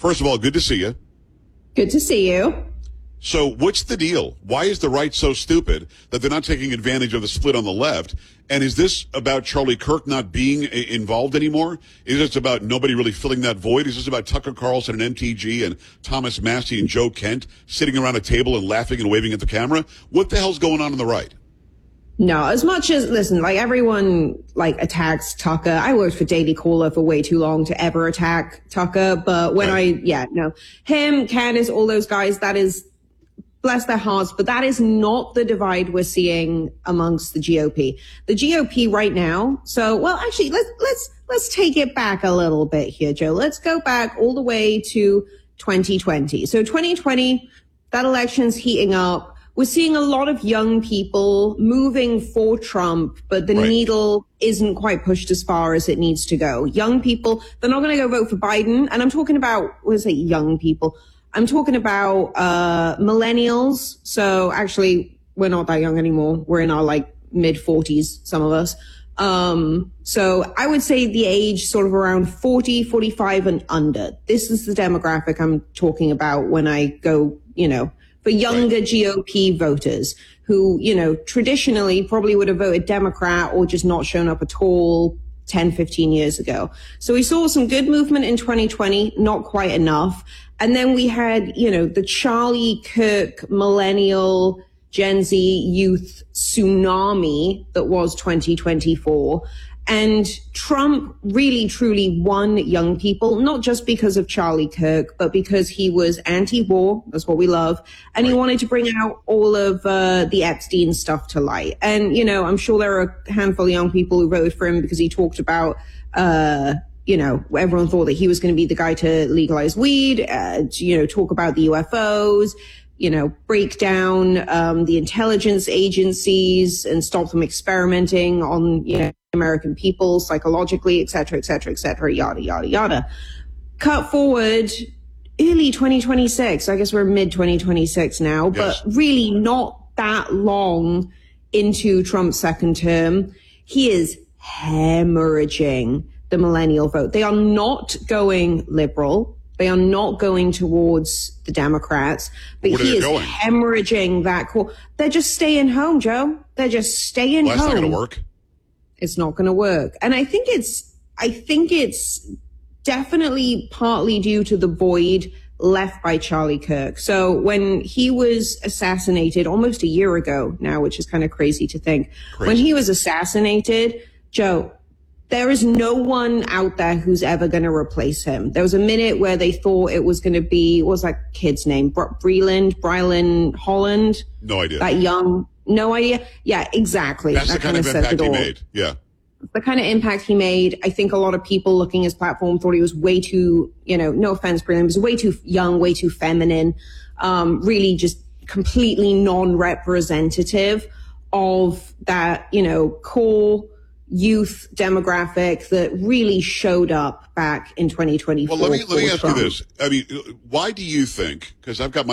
First of all, good to see you. Good to see you. So what's the deal? Why is the right so stupid that they're not taking advantage of the split on the left? And is this about Charlie Kirk not being involved anymore? Is this about nobody really filling that void? Is this about Tucker Carlson and MTG and Thomas Massie and Joe Kent sitting around a table and laughing and waving at the camera? What the hell's going on the right? No, as much as, listen, like everyone attacks Tucker. I worked for Daily Caller for way too long to ever attack Tucker. But when him, Candace, all those guys, that is, bless their hearts, but that is not the divide we're seeing amongst the GOP. The GOP right now. So, well, actually, let's take it back a little bit here, Joe. Let's go back all the way to 2020. So 2020, that election's heating up. We're seeing a lot of young people moving for Trump, but the needle isn't quite pushed as far as it needs to go. Young people, they're not going to go vote for Biden. And I'm talking about, young people? I'm talking about millennials. So actually, we're not that young anymore. We're in our mid 40s, some of us. So I would say the age sort of around 40, 45 and under. This is the demographic I'm talking about when I go, for younger GOP voters who, traditionally probably would have voted Democrat or just not shown up at all 10, 15 years ago. So we saw some good movement in 2020, not quite enough. And then we had, the Charlie Kirk millennial Gen Z youth tsunami that was 2024. And Trump really, truly won young people, not just because of Charlie Kirk, but because he was anti-war. That's what we love. And he wanted to bring out all of the Epstein stuff to light. And, I'm sure there are a handful of young people who voted for him because he talked about, everyone thought that he was going to be the guy to legalize weed, talk about the UFOs, break down the intelligence agencies and stop them experimenting on, American people psychologically, et cetera, yada, yada, yada. Cut forward early 2026. I guess we're mid 2026 now, but really not that long into Trump's second term. He is hemorrhaging the millennial vote. They are not going liberal. They are not going towards the Democrats, but he is hemorrhaging that core. They're just staying home, Joe. They're just staying home. That's not going to work. It's not going to work. And I think it's definitely partly due to the void left by Charlie Kirk. So when he was assassinated almost a year ago now, which is kind of crazy to think, when he was assassinated, Joe, there is no one out there who's ever going to replace him. There was a minute where they thought it was going to be, what was that kid's name? Brylan Holland? No idea. That young, no idea. Yeah, exactly. That's the kind of impact he made. Yeah. The kind of impact he made. I think a lot of people looking at his platform thought he was way too, no offense, Brylan, was way too young, way too feminine, really just completely non-representative of that, core youth demographic that really showed up back in 2024. Well, let me ask you this. I mean, why do you think, because I've got my